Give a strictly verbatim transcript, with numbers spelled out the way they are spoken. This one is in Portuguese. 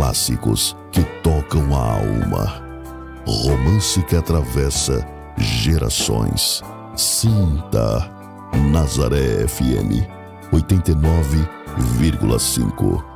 clássicos que tocam a alma. Romance que atravessa gerações. Sinta Nazaré F M oitenta e nove vírgula cinco.